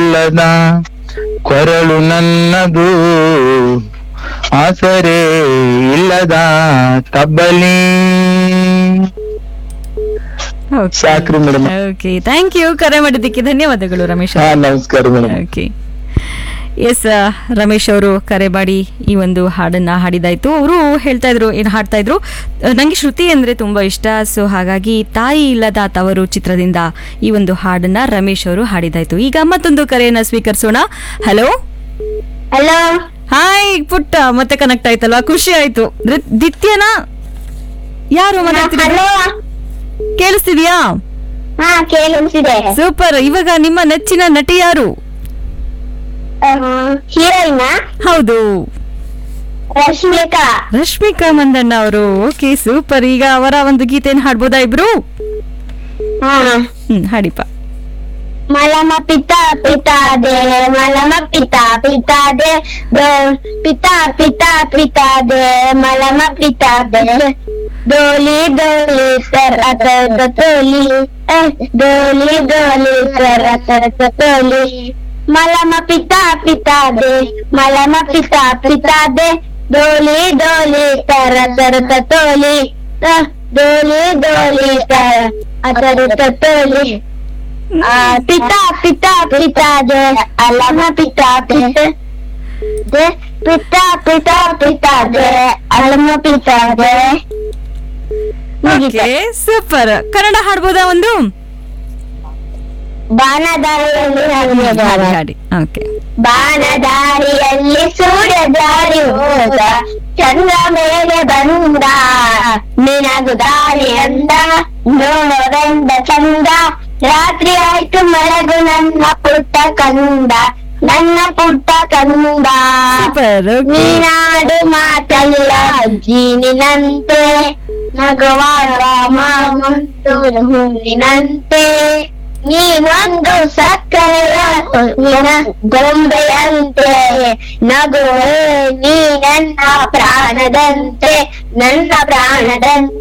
ಇಲ್ಲದ ಕೊರಳು ನನ್ನದು, ಆಸರೆ ಇಲ್ಲದ ತಬ್ಬಲಿ. ಸಾಕ್ರಿ ಮೇಡಮ್. Okay, thank you. ಕರೆ ಮಾಡಿದ್ದಕ್ಕೆ ಧನ್ಯವಾದಗಳು ರಮೇಶ್. ನಮಸ್ಕಾರ ಮೇಡಮ್. ಓಕೆ, ಎಸ್, ರಮೇಶ್ ಅವರು ಕರೆ ಮಾಡಿ ಈ ಒಂದು ಹಾಡನ್ನ ಹಾಡಿದಾಯ್ತು. ಅವರು ಹೇಳ್ತಾ ಇದ್ರು, ಏನು ಹಾಡ್ತಾ ಇದ್ರು, ನಂಗೆ ಶ್ರುತಿ ಅಂದ್ರೆ ತುಂಬಾ ಇಷ್ಟ, ಸೊ ಹಾಗಾಗಿ ತಾಯಿ ಇಲ್ಲದ ತವರು ಚಿತ್ರದಿಂದ ಈ ಒಂದು ಹಾಡನ್ನ ರಮೇಶ್ ಅವರು ಹಾಡಿದಾಯ್ತು. ಈಗ ಮತ್ತೊಂದು ಕರೆಯನ್ನ ಸ್ವೀಕರಿಸೋಣ. ಹಲೋ ಹಲೋ, ಹಾಯ್ ಪುಟ್ಟ, ಮತ್ತೆ ಕನೆಕ್ಟ್ ಆಯ್ತಲ್ವಾ, ಖುಷಿ ಆಯ್ತು. ದಿತ್ಯನಾ, ಯಾರು ಮಾತಾಡ್ತಿದ್ರು? ಕೇಳಿಸ್ತಿದ್ಯಾ? ಹಾ ಕೇಳಿಸಿದೆ. ಸೂಪರ್. ಇವಾಗ ನಿಮ್ಮ ನೆಚ್ಚಿನ ನಟಿ ಯಾರು? ಹೀರೋಯಿನ್ ಹೌದು, ರಶ್ಮಿಕಾ. ರಶ್ಮಿಕಾ ಮಂದಣ್ಣ ಅವರು. Okay, super. ಈಗ ಅವರ ಒಂದು ಗೀತೆಯನ್ನು ಹಾಡ್ಬೋದಾ ಇಬ್ರು? ಹಾ, ಹಾಡಿಪ. ಮಲಮ ಪಿತಾ ಪಿತಾದೆ, ಮಲಮ ಪಿತಾ ಪಿತಾದೆ, ಪಿತಾ ಪಿತಾ ಪಿತಾದೆ, ಮಲಮ ಪಿತಾದೆ, ಡೋಲಿ ಡೋಲಿ ಸರ ತೋಲಿ, ಡೋಲಿ ಡೋಲಿ ಸರ ತೋಲಿ, ಮಲಮ ಪಿತಾ ಪಿತಾದೆ, ಮಲಮ ಪಿತಾ ಪಿತಾದೆ, ಡೋಲಿ ಡೋಲಿ ಸರ ತೋಲಿ, ಡೋಲಿ ಡೋಲಿ ಸರ ತೋಲಿ, ಪಿತಾ ಪಿತಾ ಪಿತಾದೆ, ಅಲಮ ಪಿತಾ ಪಿತಾ, ಪಿತಾ ಪಿತಾ ಪಿತಾದೆ, ಅಲಮ ಪಿತಾದೆ. Okay, super. ಕನ್ನಡ ಹಾಡ್ಬೋದಾ ಒಂದು? ಬಾಣದಾರಿಯಲ್ಲಿ ಹಾಡಿ ಹಾಡಿ. ಓಕೆ. ಬಾಣದಾರಿಯಲ್ಲಿ ಸೂರ್ಯ ದಾರಿ ಹೋದ, ಚಂದ್ರ ಮೇಲೆ ಬಂದ, ನಿನಗು ದಾರಿ ಅಂದ, ನೋಡವೆಂದ ಚಂದ, ರಾತ್ರಿ ಆಯ್ತು ಮಲಗು ನನ್ನ ಪುಟ್ಟ ಕಂದ, ನನ್ನ ಪುಟ್ಟ ಕಂದ. ಸೂಪರ್. ನೀನಾಡು ಮಾತಲ್ಲ ಜೀನಿನಂತೆ, ನಗುವಾಗ ಮಾಮಂತೂರು ಹೂವಿನಂತೆ, ನೀನೊಂದು ಸಕ್ಕರೆಯ ಗೊಂಬೆಯಂತೆ, ನಗುವೆ ನೀ ನನ್ನ ಪ್ರಾಣದಂತೆ, ನನ್ನ ಪ್ರಾಣದಂತೆ.